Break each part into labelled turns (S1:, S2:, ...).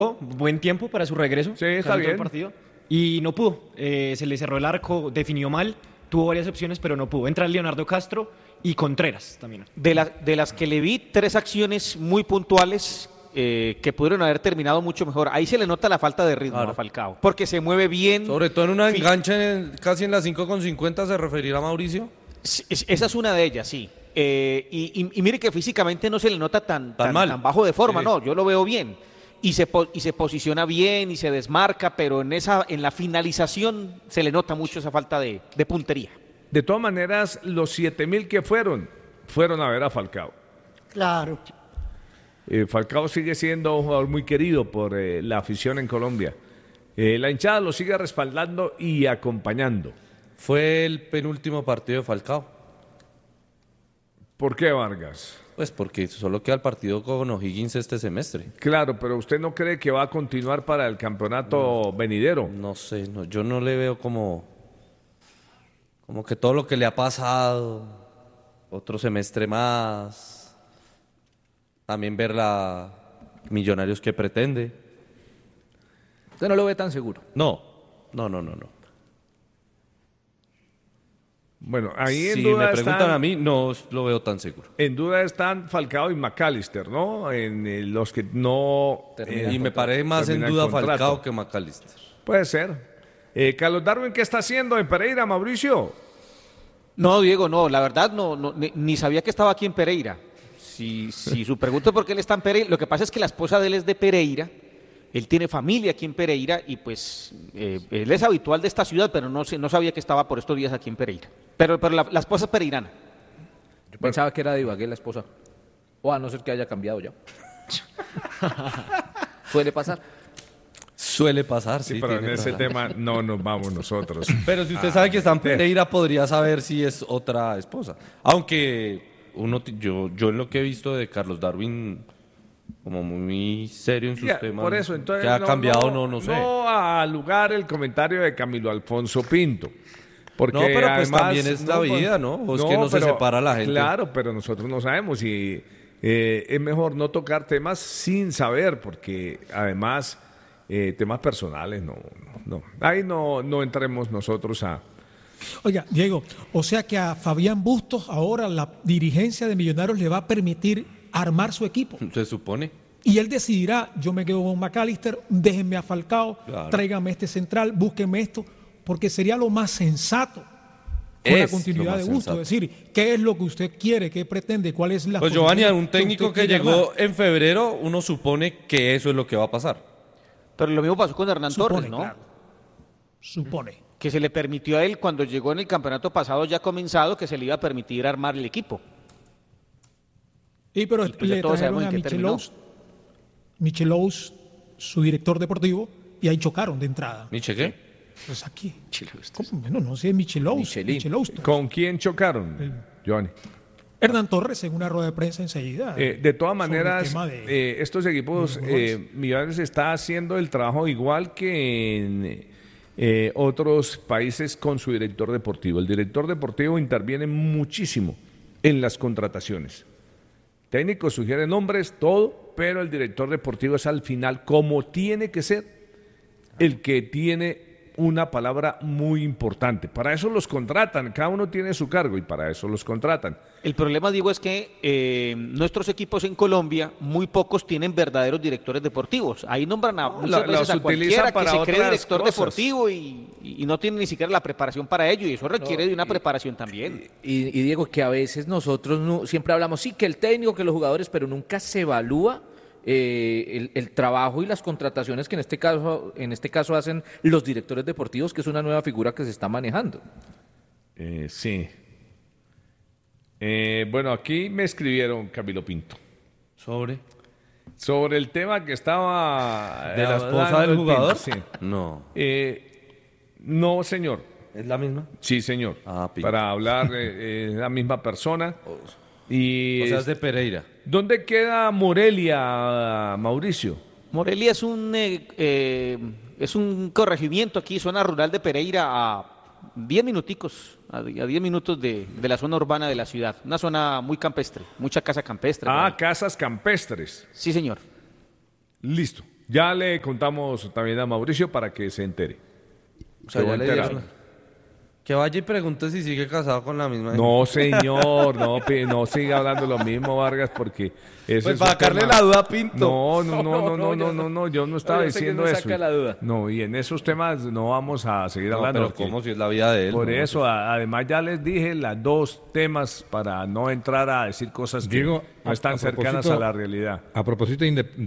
S1: buen tiempo para su regreso.
S2: Sí, está
S1: casi todo el
S2: bien.
S1: partido, y no pudo. Se le cerró el arco, definió mal, tuvo varias opciones, pero no pudo. Entra Leonardo Castro y Contreras también.
S3: De las que le vi, 3 acciones muy puntuales que pudieron haber terminado mucho mejor. Ahí se le nota la falta de ritmo
S4: Claro.
S3: a Falcao, porque se mueve bien.
S4: Sobre todo en una
S3: Fi-
S4: engancha casi en las 5:50, ¿se referirá Mauricio?
S3: Esa es una de ellas, sí. Y mire que físicamente no se le nota tan
S4: mal.
S3: tan bajo de forma,
S4: Sí.
S3: no, yo lo veo bien. Y se posiciona bien y se desmarca, pero en la finalización se le nota mucho esa falta de puntería.
S2: De todas maneras, los 7.000 que fueron a ver a Falcao.
S5: Claro.
S2: Falcao sigue siendo un jugador muy querido por la afición en Colombia. La hinchada lo sigue respaldando y acompañando.
S4: Fue el penúltimo partido de Falcao.
S2: ¿Por qué, Vargas?
S4: Pues porque solo queda el partido con O'Higgins este semestre.
S2: Claro, pero ¿usted no cree que va a continuar para el campeonato venidero?
S4: No sé, no, yo no le veo como que todo lo que le ha pasado, otro semestre más, también ver la Millonarios que pretende.
S6: Usted no lo ve tan seguro.
S4: No.
S2: Bueno, ahí en
S4: Si
S2: duda
S4: me preguntan
S2: están,
S4: a mí, no lo veo tan seguro.
S2: en duda están Falcao y McAllister, ¿no? Los que no
S4: Y me parece más en
S2: terminan
S4: duda
S2: contrato.
S4: Falcao que McAllister.
S2: Puede ser. Carlos Darwin, ¿qué está haciendo en Pereira, Mauricio?
S3: No, Diego, no, la verdad ni sabía que estaba aquí en Pereira. Si su pregunta es por qué él está en Pereira, lo que pasa es que la esposa de él es de Pereira, él tiene familia aquí en Pereira y pues él es habitual de esta ciudad, pero no sabía que estaba por estos días aquí en Pereira. Pero la esposa es pereirana.
S6: Yo pensaba que era de Ibagué la esposa. O a no ser que haya cambiado ya. Suele pasar.
S4: Suele pasar, sí.
S2: Sí, pero en
S4: tiene
S2: ese
S4: razón.
S2: tema no nos vamos nosotros.
S4: Pero si usted sabe que está en Pereira, podría saber si es otra esposa. Aunque yo en lo que he visto de Carlos Darwin, como muy serio en sus
S2: Ya,
S4: temas,
S2: por eso, entonces,
S4: que ha cambiado, no sé.
S2: No a lugar el comentario de Camilo Alfonso Pinto. Porque
S4: No, pero pues
S2: además,
S4: también es la
S2: pues,
S4: vida, ¿no? O es que no se separa la gente.
S2: Claro, pero nosotros no sabemos y es mejor no tocar temas sin saber, porque además temas personales, no. Ahí no entremos nosotros a...
S7: Oiga, Diego, o sea que a Fabián Bustos ahora la dirigencia de Millonarios le va a permitir armar su equipo.
S4: Se supone.
S7: Y él decidirá, yo me quedo con McAllister, déjenme a Falcao,
S4: Claro.
S7: tráigame este central, búsquenme esto, porque sería lo más sensato con la
S4: Es
S7: continuidad
S4: lo
S7: de
S4: más
S7: Bustos.
S4: sensato.
S7: Es decir, ¿qué es lo que usted quiere? ¿Qué pretende? ¿Cuál es la
S4: Pues Giovanni, a
S7: posición
S4: un técnico
S7: usted
S4: que
S7: quiere
S4: llegó
S7: armar?
S4: en febrero, uno supone que eso es lo que va a pasar.
S3: Pero lo mismo pasó con Hernán
S7: Supone,
S3: Torres, ¿no?
S7: claro. Supone.
S3: Que se le permitió a él, cuando llegó en el campeonato pasado ya comenzado, que se le iba a permitir armar el equipo.
S7: Y pero
S3: Y pues ya
S7: le
S3: todos
S7: trajeron
S3: sabemos
S7: a
S3: en qué terminó.
S7: Michelous, su director deportivo, y ahí chocaron de entrada.
S4: ¿Nietzsche qué?
S7: Pues aquí. ¿Cómo? Bueno, no sé, Michelous.
S6: Michelin.
S2: ¿Con quién chocaron, Johnny?
S7: Hernán Torres en una rueda de prensa enseguida.
S2: De todas
S7: sobre el
S2: maneras,
S7: tema de-
S2: estos equipos, Millonarios está haciendo el trabajo igual que en otros países con su director deportivo. El director deportivo interviene muchísimo en las contrataciones. Técnico sugiere nombres, todo, pero el director deportivo es al final, como tiene que ser, el que tiene una palabra muy importante. Para eso los contratan, cada uno tiene su cargo y para eso los contratan.
S3: El problema, digo, es que nuestros equipos en Colombia, muy pocos tienen verdaderos directores deportivos. Ahí nombran a muchas veces
S2: los
S3: a
S2: utilizan
S3: cualquiera que
S2: para
S3: se cree
S2: otras
S3: director
S2: cosas.
S3: deportivo y no tiene ni siquiera la preparación para ello, y eso requiere de una preparación también.
S6: Y Diego, que a veces nosotros siempre hablamos, sí, que el técnico, que los jugadores, pero nunca se evalúa el trabajo y las contrataciones que en este caso hacen los directores deportivos, que es una nueva figura que se está manejando.
S2: Sí. Bueno, aquí me escribieron, Camilo Pinto, sobre el tema que estaba...
S4: ¿De la esposa
S2: hablando
S4: del
S2: el
S4: jugador?
S2: Pinto, sí.
S4: No.
S2: No, señor.
S4: ¿Es la misma?
S2: Sí, señor.
S4: Ah, Pinto.
S2: Para hablar la misma persona. Y
S4: O sea, es de Pereira.
S2: ¿dónde queda Morelia, Mauricio?
S3: Morelia es un corregimiento aquí, zona rural de Pereira, a 10 minuticos, a 10 minutos de la zona urbana de la ciudad. Una zona muy campestre, mucha casa campestre. por ahí.
S2: Casas campestres.
S3: Sí, señor.
S2: Listo. Ya le contamos también a Mauricio para que se entere.
S4: O sea,
S2: Quedó
S4: ya le
S2: enterado.
S4: dieron. Que vaya y pregunte si sigue casado con la misma.
S2: No, señor, no siga hablando lo mismo, Vargas, porque eso
S4: Pues
S2: es
S4: para
S2: un
S4: sacarle
S2: tema-
S4: la duda a Pinto.
S2: No, yo no estaba
S6: yo sé que
S2: diciendo
S6: no
S2: eso.
S6: saca la duda.
S2: No, y en esos temas no vamos a seguir
S4: No,
S2: hablando.
S4: pero
S2: porque
S4: ¿cómo si es la vida de él?
S2: Por
S4: No,
S2: eso, además ya les dije las dos temas para no entrar a decir cosas que
S5: Diego,
S2: no están
S5: a
S2: cercanas
S5: propósito-
S2: a la realidad.
S5: A propósito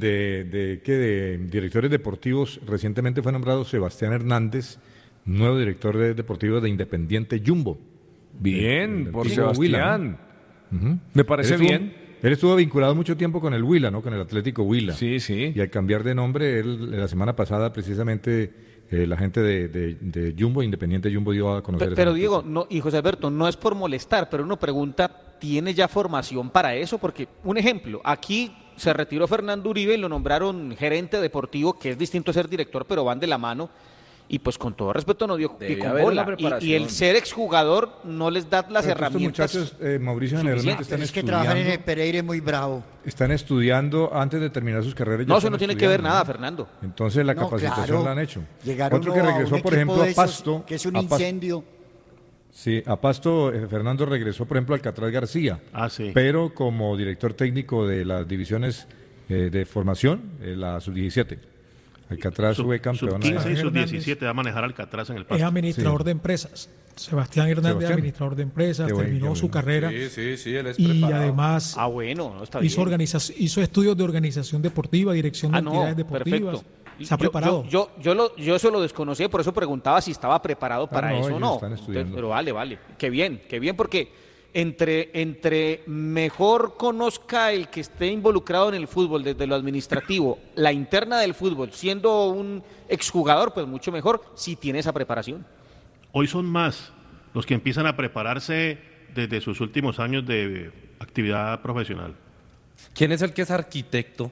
S5: de directores deportivos, recientemente fue nombrado Sebastián Hernández, nuevo director deportivo de Independiente Jumbo.
S2: Bien,
S5: del
S2: por
S5: antiguo Huila,
S2: Sebastián.
S5: Ujú.
S2: Me parece
S5: Él estuvo-
S2: bien.
S5: Él estuvo vinculado mucho tiempo con el Huila, ¿no? Con el Atlético Huila.
S2: Sí, sí.
S5: Y al cambiar de nombre, él, la semana pasada, precisamente, la gente de Jumbo, Independiente Jumbo, dio a conocer esa
S3: Pero
S5: noticia.
S3: Diego, no, y José Alberto, no es por molestar, pero uno pregunta, ¿tiene ya formación para eso? Porque, un ejemplo, aquí se retiró Fernando Uribe y lo nombraron gerente deportivo, que es distinto a ser director, pero van de la mano. Y pues con todo respeto no dio pie
S6: Debe
S3: con
S6: haber
S3: bola.
S6: una preparación.
S3: Y el ser exjugador no les da las
S5: Pero
S3: herramientas.
S5: estos muchachos, Mauricio, generalmente están
S8: Es que trabajar en el
S5: estudiando,
S8: Pereira es muy bravo.
S5: están estudiando antes de terminar sus carreras. ya
S3: No, eso
S5: están
S3: no tiene que ver
S5: estudiando,
S3: nada,
S5: ¿no?
S3: Fernando.
S5: Entonces la
S8: No,
S5: capacitación
S8: claro.
S5: la han hecho.
S8: Llegaron
S5: Otro que
S8: a un
S5: regresó, por
S8: equipo
S5: ejemplo,
S8: de
S5: a
S8: esos
S5: Pasto.
S8: que es un
S5: a Pasto-
S8: incendio.
S5: Sí, a Pasto, Fernando regresó, por ejemplo, al Alcatraz García.
S9: Ah, sí.
S5: Pero como director técnico de las divisiones de formación, la sub-17. Alcatraz fue campeón.
S9: Sub 15 y
S7: Hernández.
S9: sub 17 va a manejar Alcatraz en el
S7: Es
S9: pasto.
S7: administrador
S5: Sí.
S7: de empresas. Sebastián Hernández,
S5: Sebastián.
S7: administrador de empresas,
S5: Qué bueno,
S7: terminó
S5: qué
S7: su
S5: bueno.
S7: carrera
S4: Sí, él es
S7: y
S4: preparado.
S7: además
S3: Ah, bueno, no está
S7: hizo,
S3: bien.
S7: hizo estudios de organización deportiva, dirección de
S3: Ah, no,
S7: actividades deportivas.
S3: perfecto.
S7: Se ha preparado.
S3: Yo eso lo desconocía, por eso preguntaba si estaba preparado para
S5: no,
S3: eso o
S5: ellos
S3: no.
S5: están estudiando.
S3: Pero vale. Qué bien, porque entre mejor conozca el que esté involucrado en el fútbol desde lo administrativo, la interna del fútbol, siendo un exjugador, pues mucho mejor si tiene esa preparación.
S9: Hoy son más los que empiezan a prepararse desde sus últimos años de actividad profesional.
S4: ¿Quién es el que es arquitecto?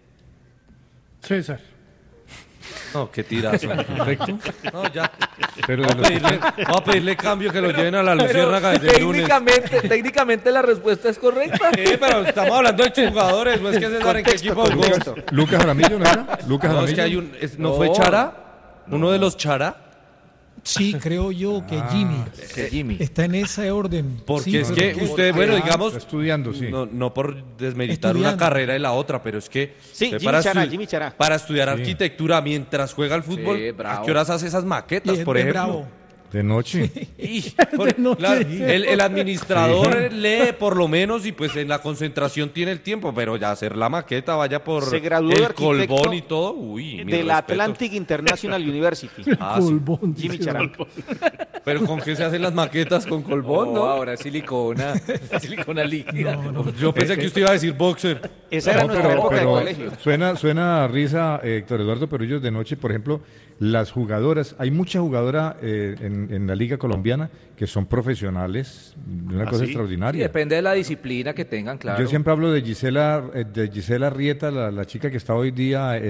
S5: César.
S4: No, qué tirazo. No, ya.
S5: Pero
S4: Voy
S5: de los que
S4: voy a pedirle cambio que lo lleven a la Luciérnaga desde el lunes.
S6: técnicamente la respuesta es correcta.
S4: Sí, pero estamos hablando de jugadores, no es que César en qué equipo jugó.
S5: Lucas Jaramillo, ¿no era? Lucas
S4: No, es
S5: Jaramillo.
S4: que hay ¿no fue Chara? ¿Uno de los Chara?
S7: Sí, creo yo que Jimmy está en ese orden.
S4: Porque
S7: Sí,
S4: es
S7: pero
S4: que usted, bueno, digamos,
S5: Está estudiando, sí.
S4: no por desmeritar una
S7: Estudiando.
S4: carrera y la otra, pero es que
S3: Sí,
S4: usted
S3: Jimmy Chara.
S4: para estudiar arquitectura mientras juega al fútbol,
S6: Sí,
S4: ¿a
S6: bravo.
S4: qué horas hace esas
S7: y
S4: maquetas,
S7: es
S4: por
S7: de
S4: ejemplo?
S7: bravo.
S5: De noche.
S4: Claro, el administrador lee por lo menos y pues en la concentración tiene el tiempo, pero ya hacer la maqueta, vaya por
S3: Se graduó de
S4: el
S3: arquitecto
S4: colbón y todo, uy, mi
S3: De la
S4: respeto.
S3: Atlantic International University.
S4: Ah, sí.
S3: Jimmy Chará.
S4: Pero ¿con qué se hacen las maquetas? ¿Con colbón, no?
S6: Ahora es silicona. Silicona líquida.
S4: Yo pensé que usted iba a decir boxer.
S3: Esa era
S5: No,
S3: nuestra época de colegio.
S5: suena a risa, Héctor Eduardo, pero ellos de noche, por ejemplo, las jugadoras, hay mucha jugadora en la liga colombiana que son profesionales, una cosa
S9: sí?
S6: Y
S5: extraordinaria.
S6: depende de la disciplina que tengan, claro.
S5: Yo siempre hablo de Gisela Rieta, la chica que está hoy día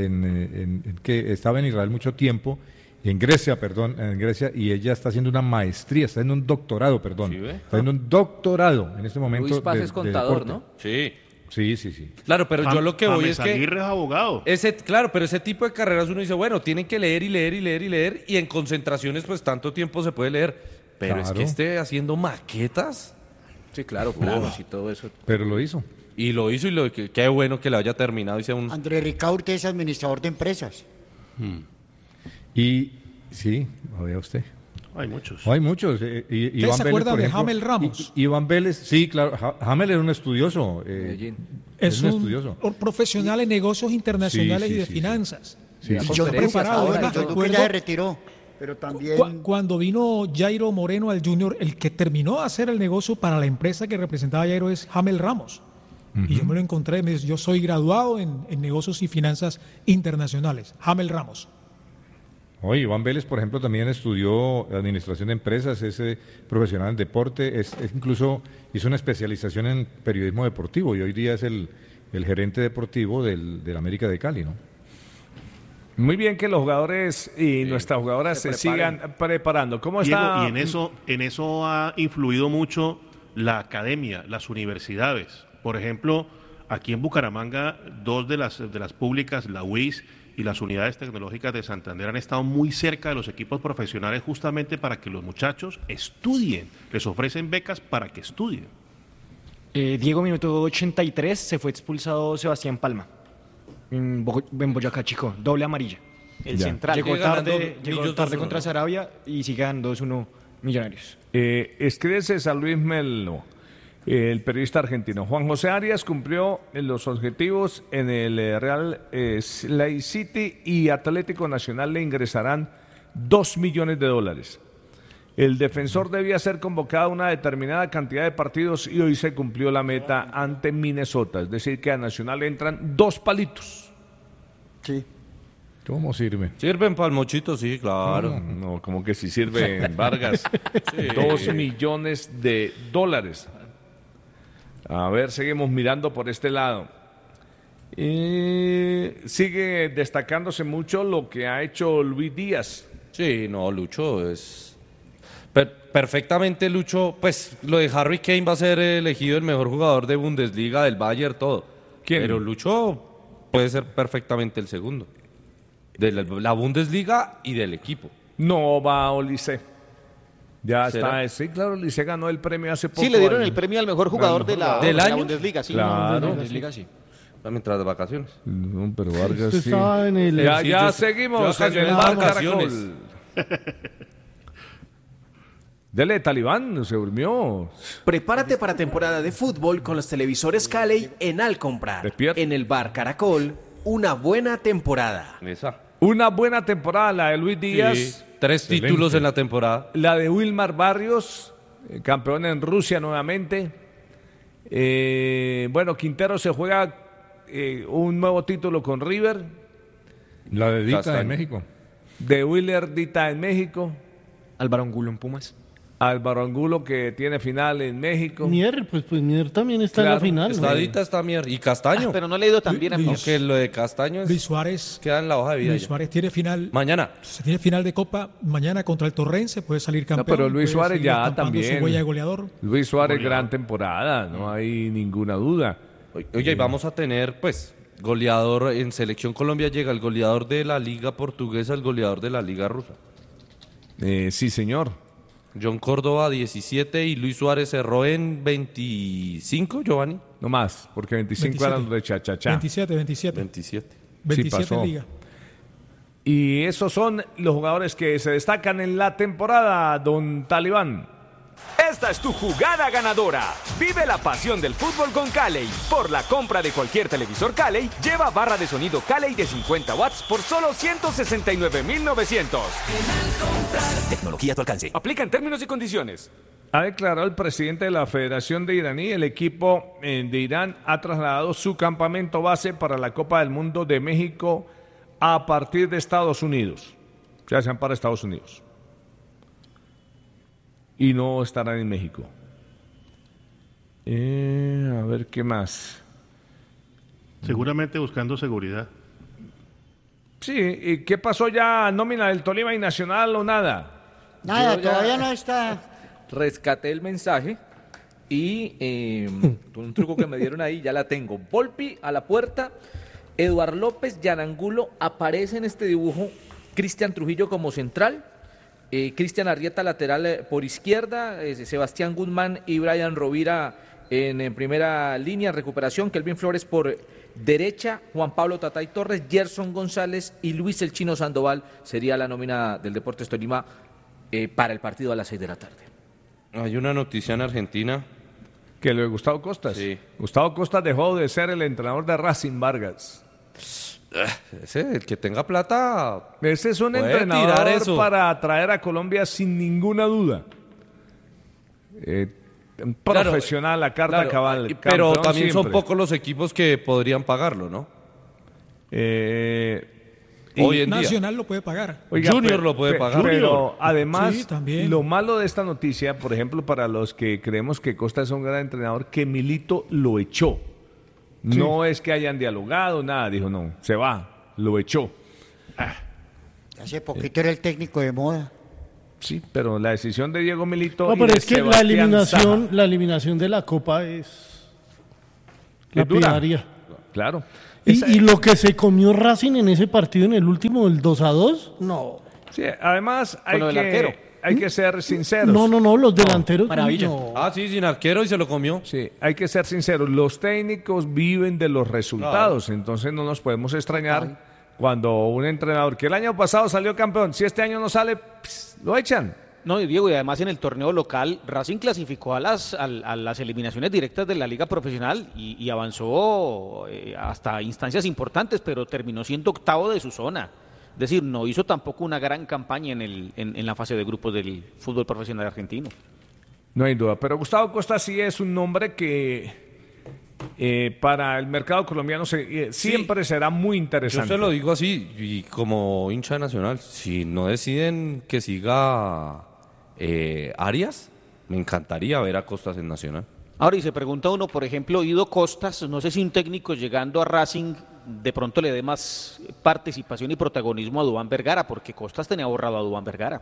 S5: que estaba en Israel mucho tiempo, en Grecia, y ella está haciendo una maestría, está haciendo un doctorado, perdón.
S4: ¿Sí ve?
S5: Está haciendo un doctorado en este momento.
S6: Luis Paz
S5: de-
S6: es
S5: de
S6: contador,
S5: deporte.
S6: ¿no?
S4: Sí.
S5: Sí.
S4: Claro, pero yo lo que voy es que
S9: Aguirre es abogado.
S4: claro, pero ese tipo de carreras uno dice, bueno, tienen que leer y leer y leer y leer y en concentraciones pues tanto tiempo se puede leer, pero es que
S5: Claro.
S4: esté haciendo maquetas
S6: Sí, claro, planos y todo eso.
S5: Pero lo hizo.
S4: y lo hizo y qué bueno que lo haya terminado y sea un
S8: André Ricaurte es administrador de empresas.
S5: Y sí, lo vea usted.
S9: Hay muchos.
S5: Hay muchos.
S7: ¿Ustedes se acuerdan de Jamel Ramos?
S5: Iván Vélez, sí, claro. Jamel era un estudioso.
S6: Medellín.
S7: Es
S5: un
S7: un
S5: estudioso.
S7: profesional en negocios internacionales
S5: Sí,
S7: y de
S5: sí.
S7: finanzas.
S5: Sí,
S6: Y
S5: sí.
S6: yo
S8: John
S6: Conferencias
S8: Lucas
S7: preparado,
S8: ahora,
S7: además,
S8: John Lucas ya
S7: recuerdo-
S8: se retiró. Pero también
S7: Cuando vino Jairo Moreno al Junior, el que terminó de hacer el negocio para la empresa que representaba a Jairo es Jamel Ramos. Y yo me lo encontré, me dice, yo soy graduado en negocios y finanzas internacionales. Jamel Ramos.
S5: Oye, Iván Vélez, por ejemplo, también estudió administración de empresas, es profesional en deporte, incluso hizo una especialización en periodismo deportivo y hoy día es el gerente deportivo del América de Cali, ¿no?
S2: Muy bien que los jugadores y nuestras jugadoras se sigan preparando. ¿Cómo
S9: Diego,
S2: está?
S9: y en eso ha influido mucho la academia, las universidades. Por ejemplo, Aquí en Bucaramanga, dos de las públicas, la UIS y las unidades tecnológicas de Santander, han estado muy cerca de los equipos profesionales justamente para que los muchachos estudien. Les ofrecen becas para que estudien.
S1: Diego, minuto 83, se fue expulsado Sebastián Palma en Boyacá Chico, doble amarilla.
S3: El
S2: Ya.
S3: central.
S1: Llegó
S4: ganando
S1: llegó
S4: Millos
S1: tarde
S4: 2-1,
S1: contra
S4: ¿no?
S1: Sarabia y sigue ganando 2-1 Millonarios.
S2: Escribe César Luis Melo, el periodista argentino. Juan José Arias cumplió los objetivos en el Real Lake City y Atlético Nacional le ingresarán $2 millones. El defensor debía ser convocado a una determinada cantidad de partidos y hoy se cumplió la meta ante Minnesota. Es decir, que a Nacional le entran 2 palitos.
S8: Sí.
S5: ¿Cómo sirve?
S4: Sirven para el mochito, sí, claro.
S2: No, como que si sirve Vargas. $2 millones. A ver, seguimos mirando por este lado. Sigue destacándose mucho lo que ha hecho Luis Díaz.
S4: Sí, no, Lucho es... perfectamente Lucho, pues lo de Harry Kane va a ser elegido el mejor jugador de Bundesliga, del Bayern, todo.
S2: ¿Quién?
S4: Pero Lucho puede ser perfectamente el segundo. De la Bundesliga y del equipo.
S2: No va Olise. Ya
S4: ¿Será?
S2: está. Sí, claro, Olise ganó el premio hace poco.
S3: Sí, le dieron
S2: al-
S3: el premio al mejor jugador de la,
S4: ¿Del
S3: de la
S4: año?
S3: Bundesliga. Sí.
S2: Claro.
S1: Bundesliga, sí.
S4: Mientras de vacaciones.
S2: No, pero Vargas
S10: Usted
S2: sí.
S10: estaba en el...
S2: Ya,
S4: Sí,
S2: ya
S4: yo-
S2: seguimos
S4: yo
S2: en el
S4: vacaciones,
S2: bar
S4: vacaciones.
S2: Caracol. Dele, Talibán, se durmió.
S11: Prepárate para temporada de fútbol con los televisores Cali en Alcomprar.
S2: Despierta.
S11: En el bar Caracol, una buena temporada.
S4: Esa.
S2: Una buena temporada la de Luis Díaz.
S4: Sí, 3 títulos en la temporada.
S2: La de Wilmar Barrios, campeón en Rusia nuevamente. Bueno, Quintero se juega un nuevo título con River.
S5: La de Dita de
S4: Castaño.
S5: México.
S2: De Willer Dita en México.
S1: Álvaro Angulo en Pumas.
S2: Álvaro Angulo que tiene final en México.
S10: Mier, pues Mier también está en
S2: Claro,
S10: la final.
S4: Está
S10: ¿no?
S4: Dita, está Mier. Y Castaño.
S3: Pero no le ha ido tan bien a mí.
S4: Aunque lo de Castaño
S7: Luis
S4: es,
S7: Suárez,
S4: queda en la hoja de vida.
S7: Luis
S4: ya.
S7: Suárez tiene final.
S4: Mañana.
S7: Se tiene final de Copa mañana contra el Torrense, puede salir campeón.
S2: pero Luis
S7: puede
S2: Suárez
S7: seguir
S2: ya
S7: estampando
S2: también.
S7: Su huella de goleador.
S2: Luis Suárez,
S9: Goleador.
S2: gran temporada, no hay ninguna duda.
S4: Oye, y vamos a tener, pues, goleador en Selección Colombia. Llega el goleador de la Liga Portuguesa, el goleador de la Liga Rusa.
S2: Sí, señor.
S4: John Córdoba, 17, y Luis Suárez cerró en 25, Giovanni.
S2: No más, porque 25
S7: 27.
S2: eran los de Chachachá.
S7: 27.
S4: 27.
S7: 27
S2: pasó.
S7: en Liga.
S2: Y esos son los jugadores que se destacan en la temporada, don Talibán.
S12: Esta es tu jugada ganadora. Vive la pasión del fútbol con Cali. Por la compra de cualquier televisor Cali, lleva barra de sonido Cali de 50 watts por solo 169,900. Tecnología a tu alcance. Aplica en términos y condiciones.
S2: Ha declarado el presidente de la Federación de Iraní, el equipo de Irán ha trasladado su campamento base para la Copa del Mundo de México a partir de Estados Unidos. Ya se van para Estados Unidos. Y no estarán en México. A ver qué más.
S9: Seguramente buscando seguridad.
S2: Sí, ¿y qué pasó ya? ¿Nómina del Tolima y Nacional o nada?
S8: Nada,
S6: Yo ya-
S8: todavía no está.
S6: Rescaté el mensaje y con un truco que me dieron ahí, ya la tengo. Volpi a la puerta, Eduard López, Yanangulo, aparece en este dibujo Cristian Trujillo como central, Cristian Arrieta lateral por izquierda, Sebastián Guzmán y Brian Rovira en primera línea, recuperación, Kelvin Flores por derecha, Juan Pablo Tatay Torres, Gerson González y Luis El Chino Sandoval sería la nómina del Deportes Tolima para el partido a las 6 de la tarde.
S4: Hay una noticia en Argentina.
S2: Que lo de Gustavo Costas.
S4: Sí.
S2: Gustavo Costas dejó de ser el entrenador de Racing Vargas.
S4: Ese, el que tenga plata.
S2: Ese es un
S4: Puede
S2: entrenador
S4: tirar eso.
S2: para traer a Colombia sin ninguna duda. Un profesional, la carta
S4: Claro,
S2: cabal.
S4: pero
S2: campeón
S4: también son
S2: siempre.
S4: pocos los equipos que podrían pagarlo, ¿no?
S2: Y
S4: Hoy en día.
S7: Nacional lo puede pagar.
S2: Oiga,
S4: Junior lo puede pagar.
S2: Pero además,
S7: Sí, también.
S2: lo malo de esta noticia, por ejemplo, para los que creemos que Costa es un gran entrenador, que Milito lo echó. No es que hayan dialogado, nada, dijo no, se va, lo echó.
S8: Hace poquito era el técnico de moda.
S2: Sí, pero la decisión de Diego Milito.
S10: No,
S2: y
S10: pero
S2: de
S10: es que
S2: Sebastián Saja,
S10: la eliminación de la Copa es... La
S2: Es dura.
S10: pidaría.
S2: Claro.
S10: Y lo que se comió Racing en ese partido, en el último, el 2-2, no.
S2: Sí, además
S3: Con lo del arquero.
S2: hay que ser sinceros.
S10: No, los delanteros.
S1: maravilla.
S10: no.
S4: Ah, sí, sin arquero y se lo comió.
S2: Sí, hay que ser sinceros. Los técnicos viven de los resultados, entonces no nos podemos extrañar cuando un entrenador que el año pasado salió campeón, si este año no sale, lo echan.
S3: No, y Diego, y además en el torneo local, Racing clasificó a las eliminaciones directas de la liga profesional y avanzó hasta instancias importantes, pero terminó siendo octavo de su zona. Es decir, no hizo tampoco una gran campaña en la fase de grupos del fútbol profesional argentino.
S2: No hay duda, pero Gustavo Costa sí es un nombre que para el mercado colombiano siempre será muy interesante.
S4: Yo se lo digo así, y como hincha de Nacional, si no deciden que siga Arias, me encantaría ver a Costas en Nacional.
S3: Ahora, y se pregunta uno, por ejemplo, Ido Costas, no sé si un técnico llegando a Racing de pronto le dé más participación y protagonismo a Duván Vergara, porque Costas tenía borrado a Duván Vergara.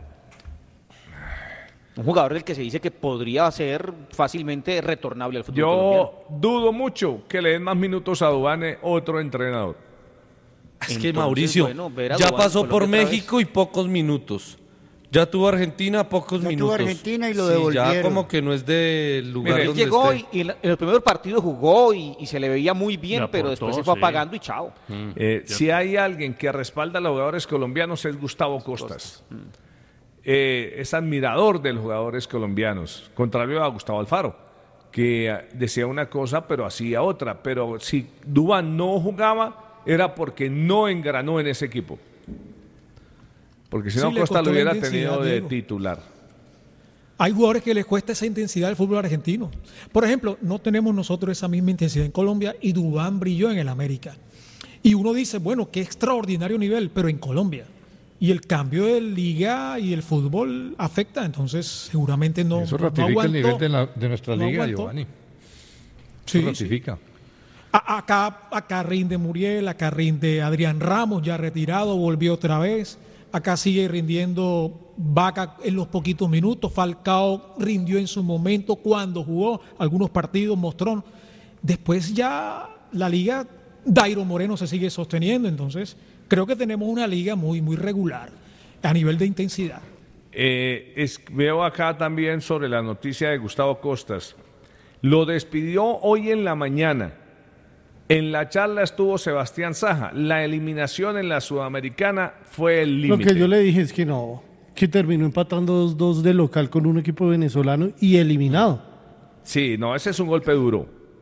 S3: Un jugador del que se dice que podría ser fácilmente retornable al fútbol colombiano.
S2: Yo dudo mucho que le den más minutos a Duván otro entrenador.
S4: Es que
S3: Entonces,
S4: Mauricio
S3: bueno, ver a
S4: ya
S3: Duván
S4: pasó
S3: Colombia
S4: por
S3: otra vez.
S4: México y pocos minutos. Ya tuvo Argentina pocos
S8: Ya tuvo
S4: minutos.
S8: Argentina y lo
S4: Sí,
S8: devolvieron.
S4: ya como que no es del lugar
S2: Mire,
S3: Él
S4: donde
S3: llegó
S4: esté.
S3: y en el primer partido jugó y se le veía muy bien,
S9: Le
S3: pero
S9: aportó,
S3: después se fue
S9: sí.
S3: apagando y chao.
S2: Si hay alguien que respalda a los jugadores colombianos es Gustavo Costas. Es admirador de los jugadores colombianos, contrario a Gustavo Alfaro, que decía una cosa pero hacía otra. Pero si Duván no jugaba era porque no engranó en ese equipo. Porque si
S7: Sí,
S2: no
S7: le
S2: Costa
S7: costó
S2: lo
S7: la
S2: hubiera
S7: intensidad,
S2: tenido de
S7: Diego.
S2: titular.
S7: Hay jugadores que les cuesta esa intensidad al fútbol argentino. Por ejemplo, no tenemos nosotros esa misma intensidad en Colombia y Duván brilló en el América. Y uno dice, bueno, qué extraordinario nivel, pero en Colombia. Y el cambio de liga y el fútbol afecta, entonces seguramente no.
S5: Eso
S7: no
S5: ratifica el
S7: aguantó.
S5: nivel de nuestra
S7: No
S5: liga,
S7: aguantó.
S5: Giovanni.
S7: Sí,
S5: Eso
S7: sí.
S5: ratifica.
S7: Acá rinde Muriel, acá rinde Adrián Ramos, ya retirado, volvió otra vez. Acá sigue rindiendo Vaca en los poquitos minutos. Falcao rindió en su momento cuando jugó algunos partidos, mostró. Después ya la liga, Dairo Moreno se sigue sosteniendo. Entonces, creo que tenemos una liga muy, muy regular a nivel de intensidad.
S2: Veo acá también sobre la noticia de Gustavo Costas. Lo despidió hoy en la mañana. En la charla estuvo Sebastián Saja. La eliminación en la Sudamericana fue el
S10: Lo
S2: límite.
S10: que yo le dije es que no, que terminó empatando 2-2 de local con un equipo venezolano y eliminado.
S2: Sí, no, ese es un golpe duro.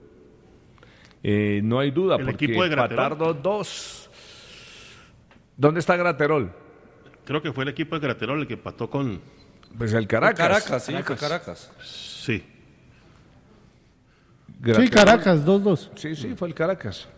S2: No hay duda,
S9: El
S2: porque
S9: equipo de Graterol.
S2: empatar 2-2. ¿Dónde está Graterol?
S9: Creo que fue el equipo de Graterol el que empató con...
S2: Pues el Caracas.
S4: Caracas, sí, fue Caracas.
S9: Sí.
S10: Sí, Caracas, 2-2.
S2: Sí, fue el Caracas.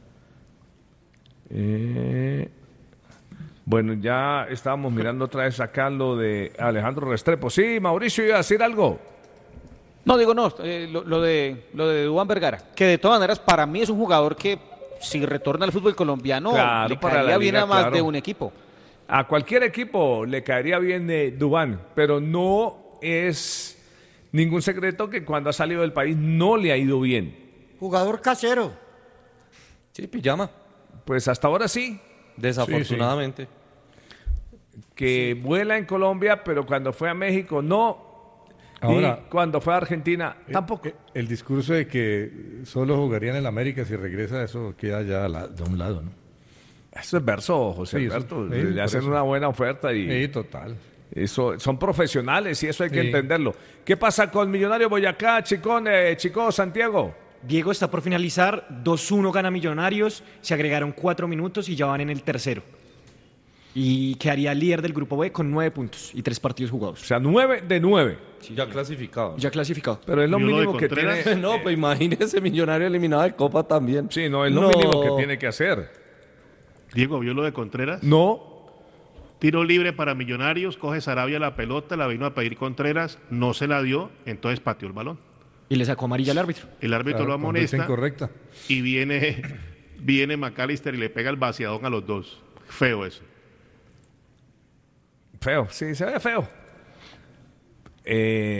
S2: Bueno, ya estábamos mirando otra vez acá lo de Alejandro Restrepo. Sí, Mauricio, iba a decir algo.
S3: No, digo no, lo de Duván Vergara, que de todas maneras para mí es un jugador que si retorna al fútbol colombiano
S2: Claro,
S3: le
S2: para
S3: caería
S2: la
S3: bien
S2: liga,
S3: a más
S2: claro.
S3: de un equipo.
S2: A cualquier equipo le caería bien Duván, pero no es ningún secreto que cuando ha salido del país no le ha ido bien.
S8: Jugador casero.
S4: Sí, pijama.
S2: Pues hasta ahora sí,
S4: Desafortunadamente.
S2: que vuela en Colombia, pero cuando fue a México no.
S5: Ahora-
S2: y cuando fue a Argentina tampoco.
S5: El discurso de que solo jugaría en el América si regresa, eso queda ya de un lado, ¿no?
S2: Eso es verso, José
S5: Sí, eso-
S2: Alberto.
S5: sí,
S2: Le
S5: por
S2: hacen
S5: eso.
S2: una buena oferta y
S5: Sí, total.
S2: eso son profesionales y eso hay que
S5: Sí.
S2: entenderlo. ¿Qué pasa con Millonario Boyacá, Chico Santiago?
S1: Diego está por finalizar, 2-1 gana Millonarios, se agregaron 4 minutos y ya van en el tercero. Y quedaría líder del grupo B con 9 puntos y 3 partidos
S2: O
S1: jugados.
S2: sea, 9 de 9.
S4: Ya clasificado.
S1: Ya clasificado.
S2: Pero es lo
S9: ¿Y uno de
S2: mínimo que
S9: Contreras?
S2: tiene.
S4: No, pues imagínese Millonario eliminado de Copa también.
S2: Sí, no, es lo
S4: No.
S2: mínimo que tiene que hacer.
S9: Diego, ¿vio lo de Contreras?
S2: No,
S9: Tiro libre para Millonarios, coge Sarabia la pelota, la vino a pedir Contreras, no se la dio, entonces pateó el balón.
S1: Y le sacó amarilla al árbitro.
S9: El árbitro
S5: Claro,
S9: lo
S5: conducta
S9: amonesta
S5: incorrecta.
S9: y viene McAllister y le pega el vaciadón a los dos. Feo eso.
S2: feo, sí, se ve feo.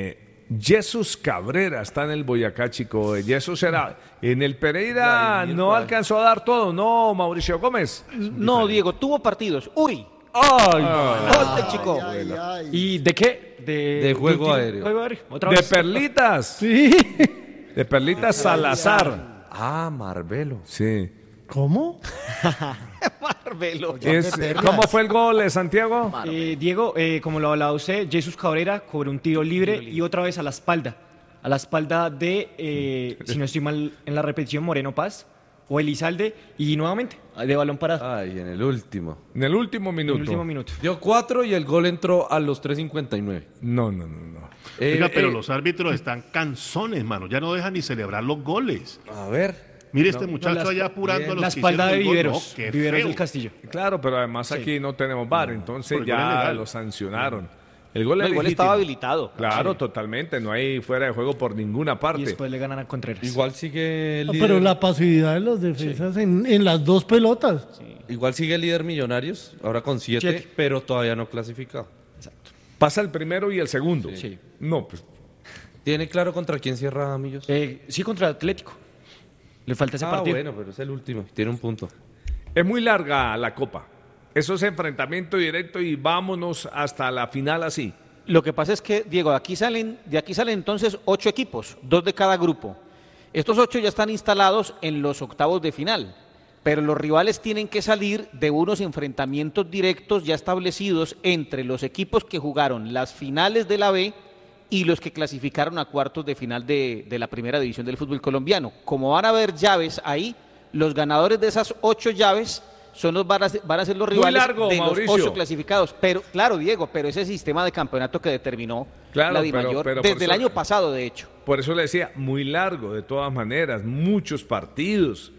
S2: Jesús Cabrera está en el Boyacá Chico. Jesús era en el Pereira, no alcanzó a dar todo, ¿no, Mauricio Gómez?
S3: No, Diego, tuvo partidos. ¡Uy!
S2: ¡Ay!
S3: ¡Gol del Chico!
S1: ¿Y de qué?
S4: De juego aéreo.
S1: Juego aéreo. Otra
S2: De
S1: vez.
S2: Perlitas.
S10: Sí.
S2: De Perlitas Salazar.
S4: Ah, Marbelo.
S2: Sí.
S10: ¿Cómo?
S3: Marvelo.
S2: ¿Cómo fue el gol de Santiago?
S1: Diego, como lo hablaba usted, Jesús Cabrera cobró un tiro libre y otra vez a la espalda. A la espalda de, si no estoy mal en la repetición, Moreno Paz o Elizalde. Y nuevamente, de balón parado.
S4: Ay, en el último.
S2: En el último
S1: En
S2: minuto.
S1: el último minuto.
S4: Dio 4 y el gol entró a los 3:59.
S2: No.
S9: Oiga, pero los árbitros están cansones, mano. Ya no dejan ni celebrar los goles.
S4: A ver.
S9: Mire este muchacho allá apurando a los
S1: La
S9: que
S1: espalda de
S9: hicieron el gol.
S1: Viveros.
S9: No, qué
S1: Viveros
S9: feo.
S1: del Castillo.
S2: Claro, pero además aquí no tenemos VAR, entonces
S9: Pero el gol es
S2: ya
S9: legal.
S2: lo sancionaron. El gol,
S3: No,
S2: es
S3: el gol
S2: legítimo.
S3: estaba habilitado.
S2: Claro, totalmente. No hay fuera de juego por ninguna
S1: Y
S2: parte.
S1: después le ganan a Contreras.
S4: Igual sigue el
S10: No,
S4: líder.
S10: pero la pasividad de los defensas en las dos pelotas.
S4: Igual sigue el líder Millonarios, ahora con 7,
S1: Siete.
S4: pero todavía no clasificado.
S2: Pasa el primero y el segundo.
S1: Sí.
S2: No, pues
S4: ¿Tiene claro contra quién cierra Millos?
S1: Sí, contra Atlético. Le falta ese partido.
S4: Bueno, pero es el último. Tiene un punto.
S2: es muy larga la Copa. Eso es enfrentamiento directo y vámonos hasta la final así.
S3: Lo que pasa es que, Diego, de aquí salen entonces 8 equipos, 2 de cada grupo. Estos 8 ya están instalados en los octavos de final, pero los rivales tienen que salir de unos enfrentamientos directos ya establecidos entre los equipos que jugaron las finales de la B y los que clasificaron a cuartos de final de la primera división del fútbol colombiano. Como van a haber llaves ahí, los ganadores de esas 8 llaves van a ser los rivales
S2: largo,
S3: de
S2: Mauricio.
S3: los 8 clasificados. Pero, claro, Diego, pero ese sistema de campeonato que determinó
S2: Claro,
S3: la
S2: pero
S3: DIMAYOR
S2: por
S3: desde el
S2: eso-
S3: año pasado, de hecho.
S2: Por eso le decía, muy largo de todas maneras, muchos partidos.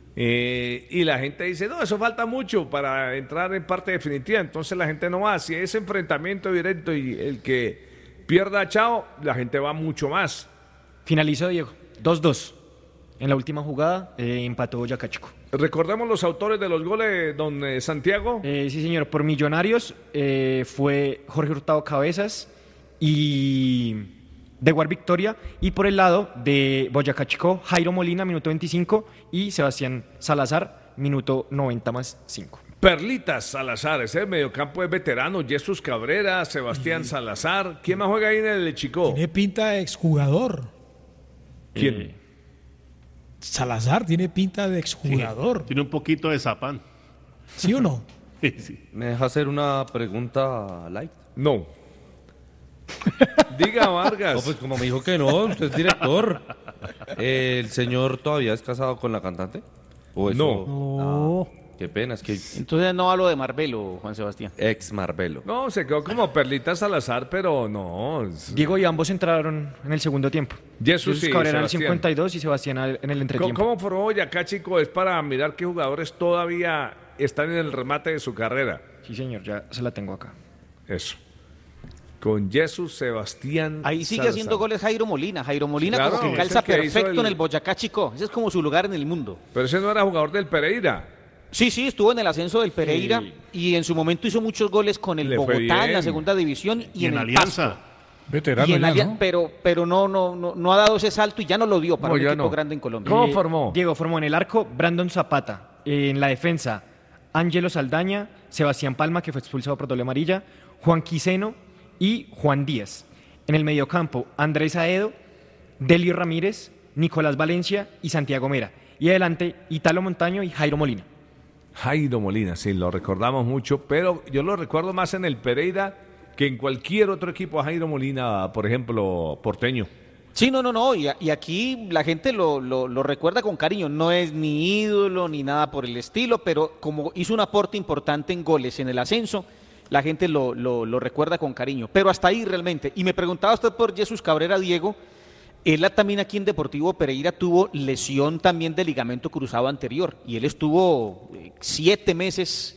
S2: Y la gente dice, no, eso falta mucho para entrar en parte definitiva. Entonces la gente no va. Si es enfrentamiento directo y el que pierda, chao, la gente va mucho más.
S1: Finalizó, Diego. 2-2. En la última jugada empató Boyacá Chico.
S2: Recordemos los autores de los goles, don Santiago.
S1: Sí, señor. Por Millonarios fue Jorge Hurtado Cabezas y de Guar Victoria. Y por el lado de Boyacá Chico, Jairo Molina, minuto 25, y Sebastián Salazar, minuto 90+5.
S2: Perlitas Salazar, ese mediocampo es veterano. Jesús Cabrera, Sebastián Salazar. ¿Quién más juega ahí en el Chico?
S7: Tiene pinta de exjugador.
S2: ¿Quién?
S7: Salazar tiene pinta de exjugador.
S9: Tiene un poquito de zapán.
S7: ¿Sí o no?
S9: Sí.
S4: ¿Me deja hacer una pregunta light?
S2: No. Diga Vargas.
S4: No, pues como me dijo que no, usted es director. ¿El señor todavía es casado con la cantante? ¿O eso?
S10: No.
S4: Qué pena, es que
S3: Entonces no hablo de Marbelo, Juan Sebastián.
S4: ex Marbelo.
S2: No, se quedó como Perlitas Salazar, pero no.
S1: Diego y ambos entraron en el segundo tiempo.
S2: Jesús y
S1: Cabrera en el
S2: Sebastián.
S1: 52 y Sebastián en el entretiempo.
S2: ¿Cómo formó Boyacá, chico? Es para mirar qué jugadores todavía están en el remate de su carrera.
S1: Sí, señor, ya se la tengo acá.
S2: Eso. Con Jesús, Sebastián.
S3: Ahí sigue
S2: Salazar.
S3: haciendo goles Jairo Molina. Jairo Molina
S2: Claro,
S3: como que
S2: es
S3: calza
S2: el que hizo
S3: perfecto en
S2: el-
S3: el Boyacá Chico. Ese es como su lugar en el mundo.
S2: Pero ese no era jugador del Pereira.
S3: Sí, estuvo en el ascenso del Pereira y en su momento hizo muchos goles con el
S2: Le fue
S3: Bogotá en la
S2: bien.
S3: segunda división y,
S9: en
S3: el
S9: Alianza.
S3: Pasto.
S5: Veterano
S3: Y en
S5: ya,
S3: Alia-
S5: ¿no?
S3: pero no ha dado ese salto y ya no lo dio para
S2: No,
S3: un
S2: ya
S3: equipo
S2: no.
S3: grande en Colombia.
S2: ¿Cómo formó?
S1: Diego formó en el arco Brandon Zapata, en la defensa Ángelo Saldaña, Sebastián Palma, que fue expulsado por doble amarilla, Juan Quiseno y Juan Díaz. En el mediocampo Andrés Aedo, Delio Ramírez, Nicolás Valencia y Santiago Mera. Y adelante Italo Montaño y Jairo Molina.
S2: Jairo Molina, sí, lo recordamos mucho, pero yo lo recuerdo más en el Pereira que en cualquier otro equipo a Jairo Molina, por ejemplo, porteño.
S3: Sí, no. Y aquí la gente lo recuerda con cariño. No es ni ídolo ni nada por el estilo, pero como hizo un aporte importante en goles en el ascenso, la gente lo recuerda con cariño. Pero hasta ahí realmente. Y me preguntaba usted por Jesús Cabrera, Diego. Él también aquí en Deportivo Pereira tuvo lesión también de ligamento cruzado anterior. Y él estuvo 7 meses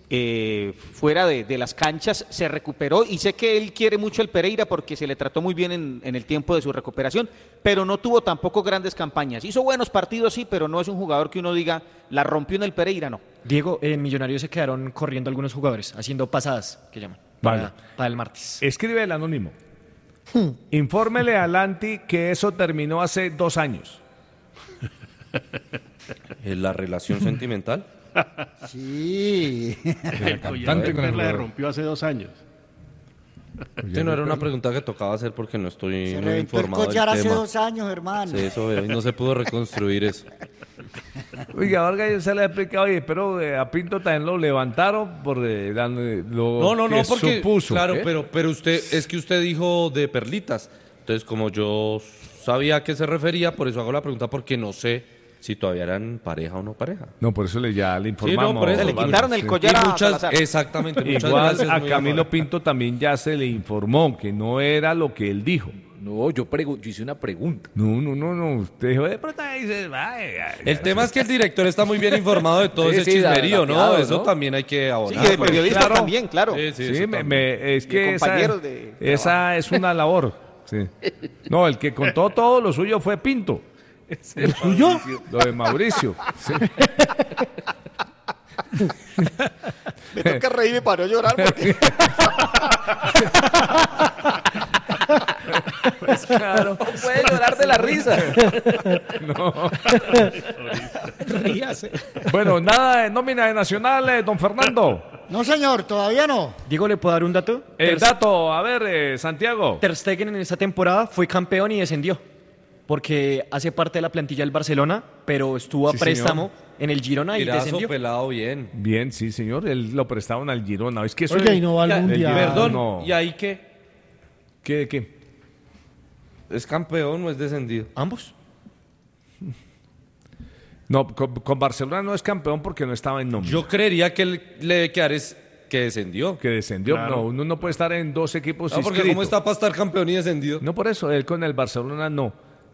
S3: fuera de las canchas, se recuperó y sé que él quiere mucho el Pereira porque se le trató muy bien en el tiempo de su recuperación, pero no tuvo tampoco grandes campañas. Hizo buenos partidos, sí, pero no es un jugador que uno diga, la rompió en el Pereira, no.
S1: Diego, en Millonarios se quedaron corriendo algunos jugadores, haciendo pasadas, que llaman,
S2: Vale.
S1: para el martes.
S2: Escribe el anónimo. Infórmele a Lanti que eso terminó hace 2 años.
S4: ¿En la relación sentimental?
S8: Sí.
S9: El collar de perla le rompió hace 2 años.
S4: Sí, no era una pregunta que tocaba hacer porque no estoy
S8: Se
S4: muy
S8: reventó el
S4: informado del
S8: collar hace
S4: tema.
S8: 2 años, hermano.
S4: Sí, eso veo, y no se pudo reconstruir eso.
S2: Oiga, Vargas, yo se le he explicado, oye, pero a Pinto también lo levantaron por lo
S4: No,
S2: que
S4: porque
S2: supuso.
S4: claro,
S2: ¿Eh?
S4: pero es que usted dijo de perlitas. Entonces, como yo sabía a qué se refería, por eso hago la pregunta porque no sé si todavía eran pareja o no pareja.
S2: No, por eso ya le
S4: Sí,
S2: informamos.
S4: no, por eso.
S3: Le quitaron el collar
S4: Y
S3: a
S4: muchas,
S3: Salazar.
S4: exactamente, muchas
S2: Igual
S4: gracias,
S2: a
S4: muy
S2: Camilo
S4: amable.
S2: Pinto también ya se le informó que no era lo que él dijo.
S6: No, yo hice una pregunta.
S2: No. Usted dijo, pero dice,
S4: El tema es que el director está muy bien informado de todo
S6: Sí,
S4: ese
S6: sí,
S4: chismerío, ¿no?
S6: dateado,
S4: Eso
S6: ¿no?
S4: también hay que
S3: Sí,
S4: abonar.
S3: y de periodistas
S2: claro.
S3: también, claro.
S4: Sí,
S2: Sí,
S4: eso también.
S2: es que
S3: compañeros de
S2: esa es una labor. Sí. No, el que contó todo lo suyo fue Pinto.
S10: ¿El suyo?
S2: Lo de Mauricio. Sí.
S3: Me toca reírme para no llorar porque
S2: Pues claro.
S6: No puede llorar de la risa.
S2: No.
S7: Ríase.
S2: Bueno, nada de nómina de Nacional, don Fernando.
S8: No, señor, todavía no.
S1: Diego, ¿le puedo dar un dato?
S2: Dato, a ver, Santiago.
S1: Ter Stegen en esta temporada fue campeón y descendió. Porque hace parte de la plantilla del Barcelona, pero estuvo a
S2: Sí,
S1: préstamo en el Girona y
S4: Tirazo
S1: descendió.
S4: pelado bien.
S2: Bien, sí, señor. Él lo prestaban al Girona. Es que eso
S10: Oye, y no va al
S4: Ya,
S10: mundial.
S4: Perdón,
S2: no.
S4: ¿y ahí qué?
S2: ¿Qué?
S4: ¿Es campeón o es descendido?
S1: Ambos.
S2: No, con Barcelona no es campeón porque no estaba en nómina.
S4: Yo creería que le debe quedar es que descendió.
S2: Que descendió.
S9: Claro.
S2: No, uno no puede estar en 2 equipos
S4: No, porque
S2: inscritos.
S4: ¿cómo está para estar campeón y descendido?
S2: No por eso, él con el Barcelona no.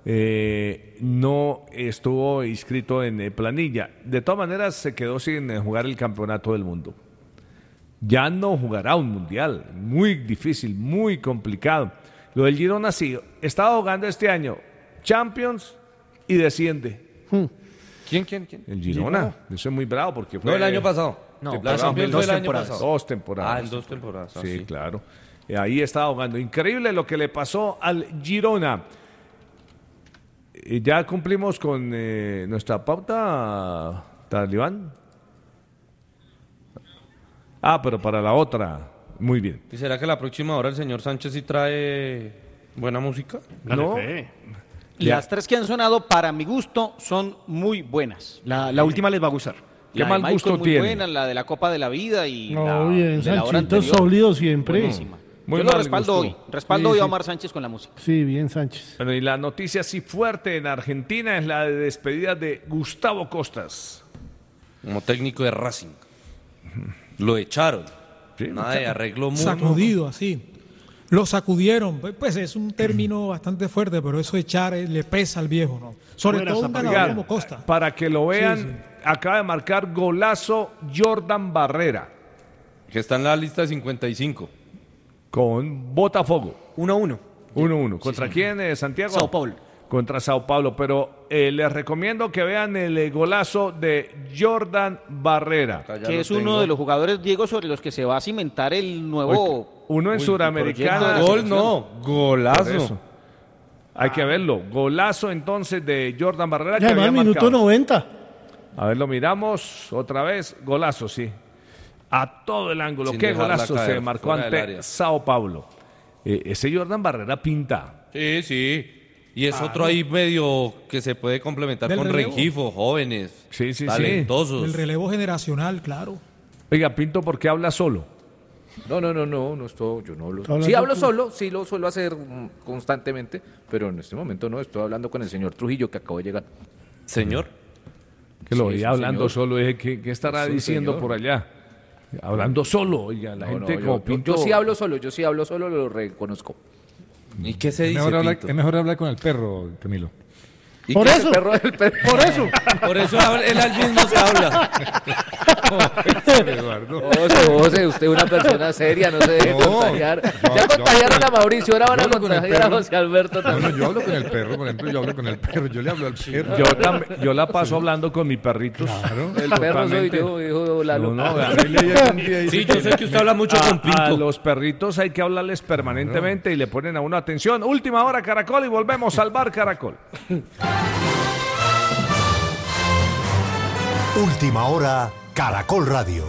S2: No estuvo inscrito en planilla. De todas maneras, se quedó sin jugar el campeonato del mundo. Ya no jugará un mundial. Muy difícil, muy complicado. Lo del Girona sí. Estaba jugando este año Champions y desciende.
S4: ¿Quién?
S2: El Girona. Eso es muy bravo porque fue...
S4: No, el año pasado.
S1: No,
S4: la Champions
S1: dos
S4: fue el año
S1: temporadas.
S4: pasado.
S2: 2 temporadas.
S4: Ah, en 2 temporadas.
S2: Sí, claro. Ahí estaba jugando. Increíble lo que le pasó al Girona. Ya cumplimos con nuestra pauta, Talibán. Pero para la otra. Muy bien.
S4: ¿Y será que la próxima hora el señor Sánchez sí trae buena música?
S9: Dale
S2: No.
S9: fe.
S3: las 3 que han sonado, para mi gusto, son muy buenas.
S1: La última les va a gustar.
S2: ¿Qué
S3: La de
S2: mal
S3: Michael
S2: gusto
S3: muy
S2: tiene?
S3: buena, la de la Copa de la Vida y
S10: No,
S3: la
S10: bien,
S3: de la hora
S10: Sanchito
S3: anterior.
S10: sólido siempre.
S3: Buenísima.
S2: Muy
S3: Yo lo
S2: mal
S3: respaldo
S2: gusto.
S3: hoy. Respaldo
S10: Sí,
S3: hoy a
S10: sí.
S3: Omar Sánchez con la música.
S10: Sí, bien, Sánchez.
S2: Bueno, y la noticia así fuerte en Argentina es la de despedida de Gustavo Costas.
S4: Como técnico de Racing. Lo echaron.
S2: Sí,
S4: Nada de arreglo mutuo.
S7: Sacudido así. Lo sacudieron. Pues es un término bastante fuerte, pero eso echar le pesa al viejo, ¿no? Sobre
S9: Buena
S7: todo un
S9: zapateada.
S7: ganador como Costa.
S2: Para que lo vean,
S7: Sí, sí.
S2: acaba de marcar golazo Jordan Barrera
S4: Que está en la lista de 55.
S2: con Botafogo.
S1: 1-1.
S2: 1-1. ¿Contra quién, Santiago?
S1: Sao Paulo.
S2: Contra Sao Paulo. Pero les recomiendo que vean el golazo de Jordan Barrera.
S4: Acá ya
S3: Que
S4: lo
S3: es uno
S4: tengo.
S3: de los jugadores, Diego, sobre los que se va a cimentar el nuevo...
S2: Uno en
S3: el
S2: Suramericana.
S3: proyecto de
S4: Gol
S3: selección.
S4: no,
S2: Por
S4: golazo.
S2: eso. Hay que verlo. Golazo entonces de Jordan Barrera.
S10: Ya
S2: que
S10: va,
S2: había
S10: minuto
S2: marcado.
S10: 90.
S2: A ver, lo miramos otra vez. Golazo, sí. A todo el ángulo.
S4: Sin
S2: Qué
S4: dejarla
S2: golazo
S4: caer,
S2: se marcó
S4: fuera del
S2: ante
S4: área.
S2: Sao Paulo. Ese Jordan Barrera pinta.
S4: Sí, sí. Y es otro ahí medio que se puede complementar
S7: Del
S4: con
S7: relevo.
S4: Rengifo, jóvenes,
S2: Sí, sí,
S4: talentosos.
S7: El relevo generacional, claro.
S2: Oiga, Pinto, ¿por qué habla solo?
S6: No estoy, yo no hablo.
S10: Está hablando
S6: Sí hablo
S10: tú.
S6: solo, sí lo suelo hacer constantemente, pero en este momento no, estoy hablando con el señor Trujillo que acabo de llegar.
S4: Señor.
S2: Que lo
S6: Sí,
S2: veía
S6: sí,
S2: hablando
S6: señor.
S2: solo. Dije, ¿qué estará
S6: Sí,
S2: diciendo
S6: señor.
S2: por allá? Hablando solo. Oiga, la
S6: No,
S2: gente
S6: no,
S2: como
S6: yo
S2: Pinto.
S6: sí hablo solo, lo reconozco.
S4: ¿Y qué se
S5: Es
S4: dice,
S5: mejor, hablar,
S4: Pinto?
S5: es mejor hablar con el perro, Camilo.
S4: ¿Y
S10: Por
S4: qué?
S10: eso,
S6: Perro del perro.
S10: por eso.
S4: Por eso él al mismo se habla.
S5: Eduardo.
S6: José, usted es una persona seria, no se deje
S5: No,
S6: contagiar.
S5: yo-
S6: Ya
S5: yo-
S6: contagiaron a Mauricio, ahora van a
S5: yo hablo con el
S6: contagiar a
S5: perro.
S6: José Alberto
S5: Bueno,
S6: también.
S5: yo hablo con el perro, por ejemplo, yo hablo con el perro, yo le hablo al perro.
S2: Yo la paso hablando con mis perritos.
S5: Claro.
S6: El perro soy
S2: Totalmente.
S6: yo, dijo Lalo.
S2: No, ahí leía un día, dice
S4: Sí, yo sé que usted habla mucho con
S2: a
S4: Pinto.
S2: los perritos hay que hablarles permanentemente y le ponen a uno atención. Última hora, Caracol, y volvemos al bar Caracol.
S13: Última hora, Caracol Radio.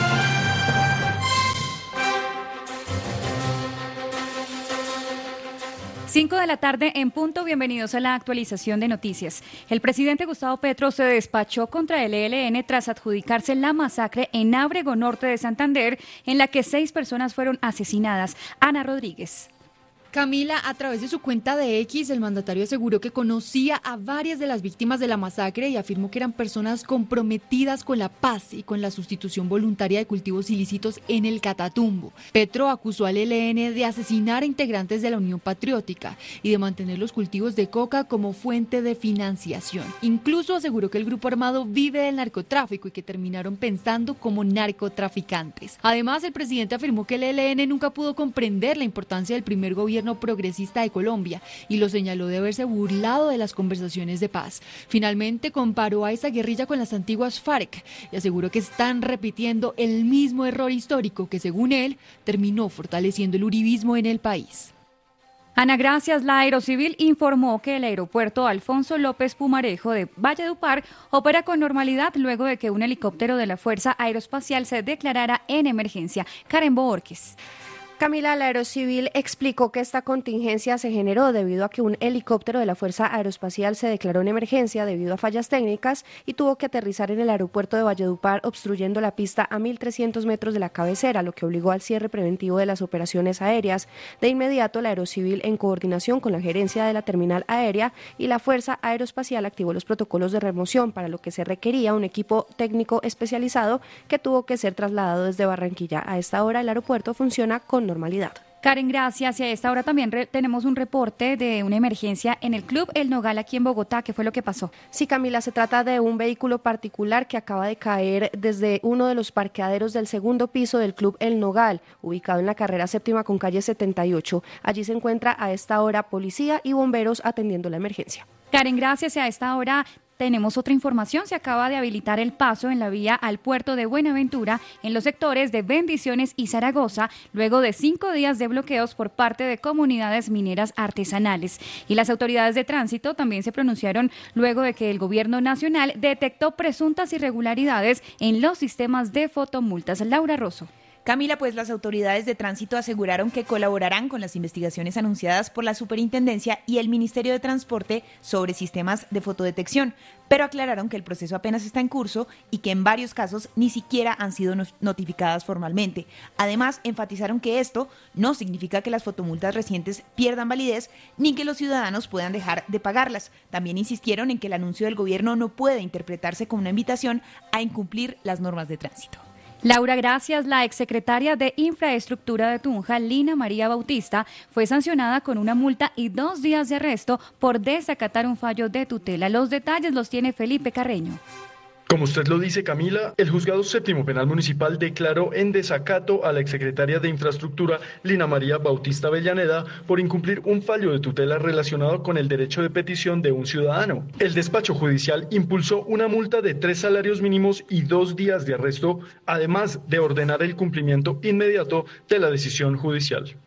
S14: Cinco de la tarde en punto, bienvenidos a la actualización de noticias. El presidente Gustavo Petro se despachó contra el ELN tras adjudicarse la masacre en Ábrego Norte de Santander, en la que 6 personas fueron asesinadas. Ana Rodríguez.
S15: Camila, a través de su cuenta de X, el mandatario aseguró que conocía a varias de las víctimas de la masacre y afirmó que eran personas comprometidas con la paz y con la sustitución voluntaria de cultivos ilícitos en el Catatumbo. Petro acusó al ELN de asesinar a integrantes de la Unión Patriótica y de mantener los cultivos de coca como fuente de financiación. Incluso aseguró que el grupo armado vive del narcotráfico y que terminaron pensando como narcotraficantes. Además, el presidente afirmó que el ELN nunca pudo comprender la importancia del primer gobierno progresista de Colombia y lo señaló de haberse burlado de las conversaciones de paz. Finalmente comparó a esa guerrilla con las antiguas FARC y aseguró que están repitiendo el mismo error histórico que, según él, terminó fortaleciendo el uribismo en el país.
S14: Ana, gracias. La Aerocivil informó que el aeropuerto Alfonso López Pumarejo de Valledupar opera con normalidad luego de que un helicóptero de la Fuerza Aeroespacial se declarara en emergencia. Karen Borges.
S16: Camila, la Aerocivil explicó que esta contingencia se generó debido a que un helicóptero de la Fuerza Aeroespacial se declaró en emergencia debido a fallas técnicas y tuvo que aterrizar en el aeropuerto de Valledupar, obstruyendo la pista a 1.300 metros de la cabecera, lo que obligó al cierre preventivo de las operaciones aéreas. De inmediato, la Aerocivil, en coordinación con la gerencia de la terminal aérea y la Fuerza Aeroespacial, activó los protocolos de remoción, para lo que se requería un equipo técnico especializado que tuvo que ser trasladado desde Barranquilla. A esta hora, el aeropuerto funciona con normalidad.
S14: Karen, gracias. Y a esta hora también tenemos un reporte de una emergencia en el Club El Nogal aquí en Bogotá. ¿Qué fue lo que pasó?
S16: Sí, Camila, se trata de un vehículo particular que acaba de caer desde uno de los parqueaderos del segundo piso del Club El Nogal, ubicado en la carrera 7ª con calle 78. Allí se encuentra a esta hora policía y bomberos atendiendo la emergencia.
S14: Karen, gracias. Y a esta hora tenemos otra información. Se acaba de habilitar el paso en la vía al puerto de Buenaventura en los sectores de Bendiciones y Zaragoza, luego de 5 días de bloqueos por parte de comunidades mineras artesanales. Y las autoridades de tránsito también se pronunciaron luego de que el gobierno nacional detectó presuntas irregularidades en los sistemas de fotomultas. Laura Rosso.
S17: Camila, pues las autoridades de tránsito aseguraron que colaborarán con las investigaciones anunciadas por la Superintendencia y el Ministerio de Transporte sobre sistemas de fotodetección, pero aclararon que el proceso apenas está en curso y que en varios casos ni siquiera han sido notificadas formalmente. Además, enfatizaron que esto no significa que las fotomultas recientes pierdan validez ni que los ciudadanos puedan dejar de pagarlas. También insistieron en que el anuncio del gobierno no puede interpretarse como una invitación a incumplir las normas de tránsito.
S14: Laura, gracias. La exsecretaria de Infraestructura de Tunja, Lina María Bautista, fue sancionada con una multa y 2 días de arresto por desacatar un fallo de tutela. Los detalles los tiene Felipe Carreño.
S18: Como usted lo dice, Camila, el Juzgado Séptimo Penal Municipal declaró en desacato a la exsecretaria de Infraestructura, Lina María Bautista Avellaneda, por incumplir un fallo de tutela relacionado con el derecho de petición de un ciudadano. El despacho judicial impulsó una multa de 3 salarios mínimos y 2 días de arresto, además de ordenar el cumplimiento inmediato de la decisión judicial.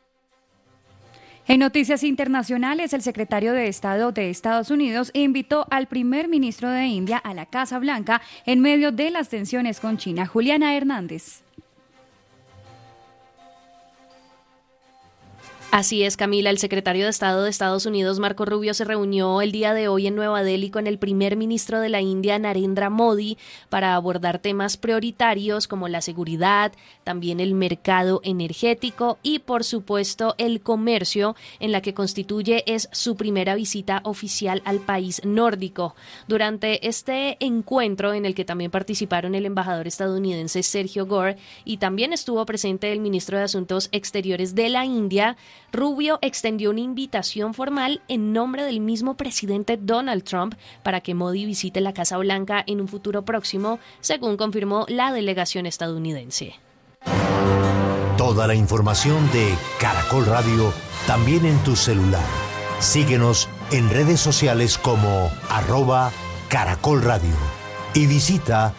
S14: En noticias internacionales, el secretario de Estado de Estados Unidos invitó al primer ministro de India a la Casa Blanca en medio de las tensiones con China. Juliana Hernández.
S19: Así es, Camila. El secretario de Estado de Estados Unidos, Marco Rubio, se reunió el día de hoy en Nueva Delhi con el primer ministro de la India, Narendra Modi, para abordar temas prioritarios como la seguridad, también el mercado energético y, por supuesto, el comercio, en la que constituye es su primera visita oficial al país nórdico. Durante este encuentro, en el que también participaron el embajador estadounidense Sergio Gore y también estuvo presente el ministro de Asuntos Exteriores de la India, Rubio extendió una invitación formal en nombre del mismo presidente Donald Trump para que Modi visite la Casa Blanca en un futuro próximo, según confirmó la delegación estadounidense.
S13: Toda la información de Caracol Radio también en tu celular. Síguenos en redes sociales como @Caracol Radio y visita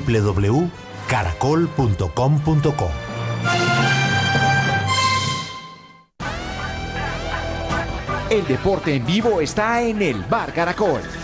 S13: www.caracol.com.co.
S20: El deporte en vivo está en el Bar Caracol.